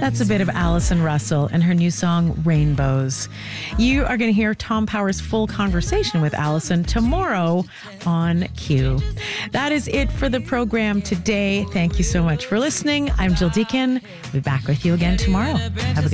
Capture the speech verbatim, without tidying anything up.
That's a bit of Allison Russell and her new song, Rainbows. You are going to hear Tom Power's full conversation with Allison tomorrow on Q. That is it for the program today. Thank you so much for listening. I'm Jill Deacon. We'll be back with you again tomorrow. Have a good